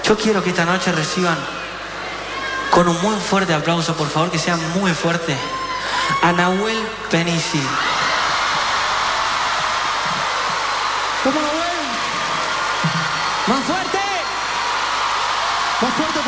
Yo quiero que esta noche reciban con un muy fuerte aplauso, por favor, que sea muy fuerte, a Nahuel Penisi. ¿Cómo Nahuel? ¡Más fuerte! ¡Más fuerte!